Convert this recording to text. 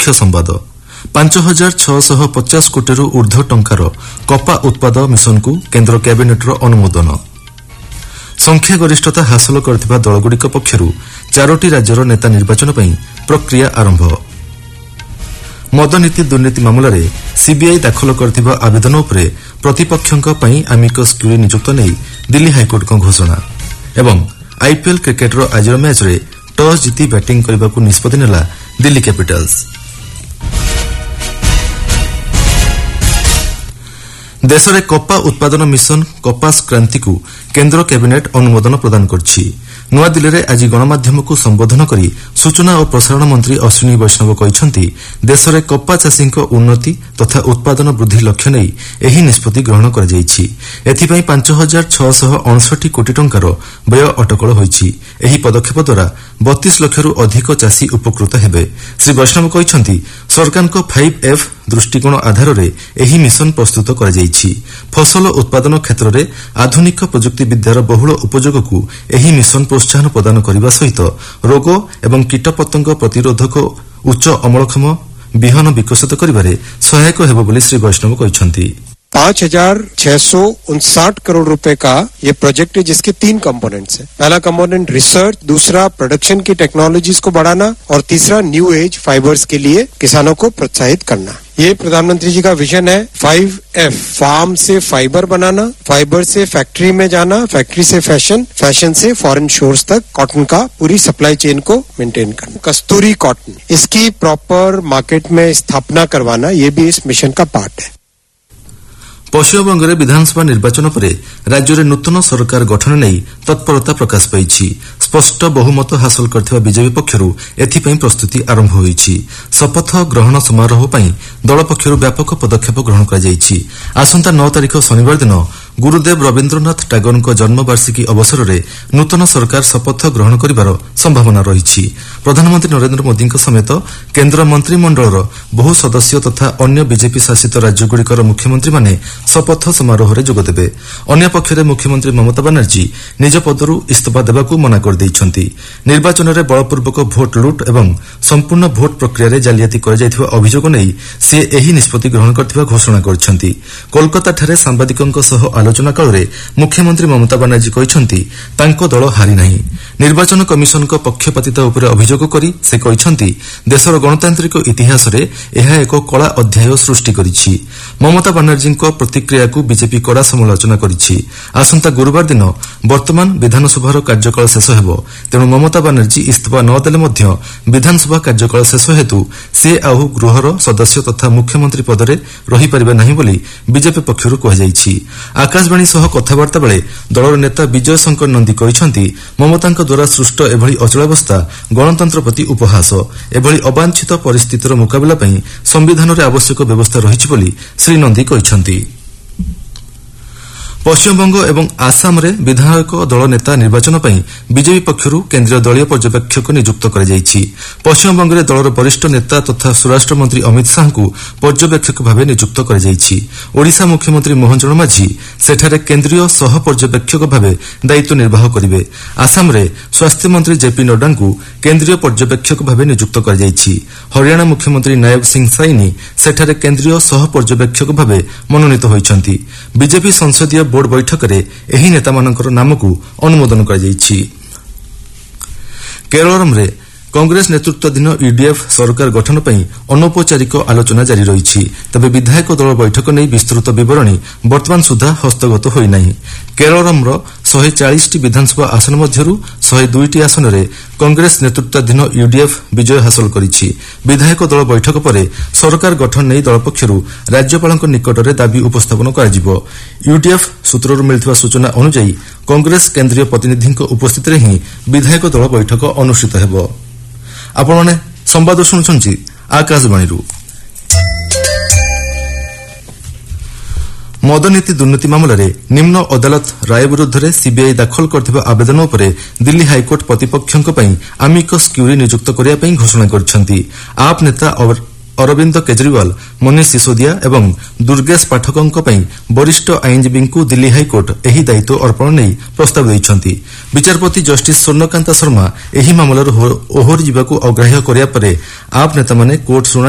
मुख्य संवाद 5650 कोटी ऊर्ध्व टंकार कपा उत्पाद मिशन को केन्द्र कैबिनेट अनुमोदन संख्या गरिष्ठता हासिल करथिबा दलगुड़िक पक्षरु 4टी राज्यर नेता निर्वाचन पई प्रक्रिया आरंभ मदनीति दुर्नीति मामलाରେ सीबीआई दाखल करथिबा आवेदन उपरे प्रतिपक्षक पई आमिकस क्यूरी नियुक्त नै दिल्ली हाईकोर्ट को घोषणा एवं आईपीएल क्रिकेट रो आजिर मैच रे टॉस जीति बैटिंग करबाकू निष्पत्ति नेला दिल्ली कैपिटल्स। देश में कपा उत्पादन मिशन कपास क्रांति को केन्द्र कैबिनेट अनुमोदन प्रदान करछि। नुआदिल्ली में आज गणमाध्यम को संबोधन करी सूचना और प्रसारण मंत्री अश्विनी वैष्णव कहते देश में कपा चाषी उन्नति तथा उत्पादन वृद्धि लक्ष्य नहीं एही निष्पत्ति ग्रहण कर 5669 कोटी टंकार व्यय अटकल होईछि। एही पदक्षेप द्वारा 32 लाख अधिक चाषी उपकृत हेबे। श्री वैष्णव कहते सरकार को 5F दृष्टिकोण आधार में एही मिशन प्रस्तुत कर फसल उत्पादन क्षेत्र में आधुनिक प्रजुक्ति विद्यार बहुल उपयोग को एही मिशन प्रोत्साहन प्रदान करने सहित रोग एवं कीटपतंग प्रतिरोधक उच्च अमलक्षम बिहन विकसित करिबारे सहायक हेबो बोली श्री वैष्णव कहते। 5659 करोड़ रुपए का ये प्रोजेक्ट है जिसके 3 कंपोनेंट्स हैं। पहला कंपोनेंट रिसर्च, दूसरा प्रोडक्शन की टेक्नोलॉजीज को बढ़ाना और तीसरा न्यू एज फाइबर्स के लिए किसानों को प्रोत्साहित करना। ये प्रधानमंत्री जी का विजन है 5F, फार्म से फाइबर बनाना, फाइबर से फैक्ट्री में जाना, फैक्ट्री से फैशन, फैशन से फॉरेन शोर्स तक कॉटन का पूरी सप्लाई चेन को मेंटेन करना। कस्तूरी कॉटन, इसकी प्रॉपर मार्केट में स्थापना करवाना, ये भी इस मिशन का पार्ट है। पश्चिमबंग में विधानसभा निर्वाचन पर राज्य में नूतन सरकार गठन नहीं तत्परता प्रकाश पाई। स्पष्ट बहुमत हासिल करथिबा बीजेपी पक्षरु एथिपई प्रस्तुति आरंभ होईछि। शपथ ग्रहण समारोह पई दल पक्षरु व्यापक पदक्षेप ग्रहण करा जाईछि। आसंता 9 तारिख शनिवार दिन गुरुदेव रवीन्द्रनाथ टागोरଙ୍କ जन्मवार्षिकी अवसर में नूतन सरकार शपथ ग्रहण करिबार संभावना रही। प्रधानमंत्री नरेंद्र मोदी समेत केन्द्र मंत्रिमंडलर बहु सदस्य तथा अन्य बीजेपी शासित राज्यगुड़िकर मुख्यमंत्री माने शपथ समारोह में जोगदेवे। अन्य पक्षरे मुख्यमंत्री ममता बनर्जी निज पदरू इस्तीफा देवाकू मना कर दैछंती। निर्वाचन में बलपूर्वक भोट लुट एवं संपूर्ण भोट प्रक्रिया जालियाती कर अभियोग नहीं सी एही निष्पत्ति ग्रहण करथिबा घोषणा करछंती। कोलकाता सांबादिकଙ୍କ सह आलोचना काल मुख्यमंत्री ममता बनर्जी कहते तांको दल हारी नहीं। निर्वाचन कमिशन को पक्षपातिता उपर अभियोग करी से कहते देशर गणतांत्रिक इतिहास रे यह एक कला अध्याय सृष्टि करिछि। ममता बनर्जी प्रतिक्रिया को बीजेपी कड़ा समालोचना करिछि। आसंता गुरुवार दिन वर्तमान विधानसभा कार्यकाल शेष हेबो, तेणु ममता बनर्जी इस्तीफा न देले मध्य विधानसभा कार्यकाल शेष हेतु से आउ गृहर सदस्य तथा मुख्यमंत्री पदरे रही परिबे नहीं बोली बीजेपी पक्षरु कहाଯାଇଛି। आकाशवाणी सह कथबार्ता बेले दलर नेता विजय शंकर नंदी कहते ममतांक द्वारा सृष्ट एभली अचलावस्था गणतंत्र प्रति उपहास। एभली अवांछित परिस्थितिर मुकाबला पई संविधान रे आवश्यक व्यवस्था रहिछि बोली श्री नंदी कहते। पश्चिमबंग एवं आसाम रे विधायक दल नेता निर्वाचन पई बीजेपी पक्षरु केन्द्रीय दलीय पर्यवेक्षक नियुक्त कर जाईछि। पश्चिमबंग रे दलर वरिष्ठ नेता तथा स्वराष्ट्र मंत्री अमित शाह को पर्यवेक्षक भाव नियुक्त कर जाईछि। ओडिशा मुख्यमंत्री मोहन चरण माझी सेठारे केन्द्रीय सह पर्यवेक्षक भाव दायित्व निर्वाह करिवे। आसाम रे स्वास्थ्य मंत्री जेपी नड्डा को केन्द्रीय पर्यवेक्षक भाव नियुक्त कर जाईछि। हरियाणा मुख्यमंत्री नायब सिंह साइनी सेठारे केन्द्रीय सह पर्यवेक्षक भाव मनोनीत होइछंती। बीजेपी संसदीय बोर्ड बैठक में एही नेता मानकर नाम को अनुमोदन कर जाईछि। केरल में कांग्रेस नेतृत्वाधीन यूडीएफ सरकार गठन पर अनौपचारिक आलोचना जारी रही। तबे विधायक दल बैठक नहीं विस्तृत विवरणी वर्तमान सुधा हस्तगत होई नहीं। केरल 140 विधानसभा आसन मध्यरु 102 आसन में कांग्रेस नेतृत्वाधीन यूडीएफ विजय हासिल करिछि। विधायक दल बैठक पर सरकार गठन नहीं दल पक्षरु राज्यपाल निकट में दाबी उपस्थापन कर यूडीएफ सूत्रରୁ मिलिଥିବା सूचना अनुसार कांग्रेस केन्द्रीय प्रतिनिधि उपस्थित में ही विधायक दल बैठक अनुष्ठित हेबो। आपने संवाद शुणुछंती आकाशवाणी। मदनीति दुर्नीति मामलें निम्न अदालत राय विरुद्ध सीबीआई दाखल करथिबा आवेदन उपरे दिल्ली हाईकोर्ट प्रतिपक्षक पई आमिकस क्यूरी नियुक्त करिया पई घोषणा करछंती। आप नेता अरविंद केजरीवाल, मनीष सिसोदिया एवं दुर्गेश पाठकों वरिष्ठ आईनजीवी को दिल्ली हाईकोर्ट एही दायित्व अर्पण नहीं प्रस्ताव देइछंती। विचारपति जस्टिस स्वर्णकांता शर्मा एही मामलार ओहरि जिबाकू अग्राह्य करिया परे आप नेता माने कोर्ट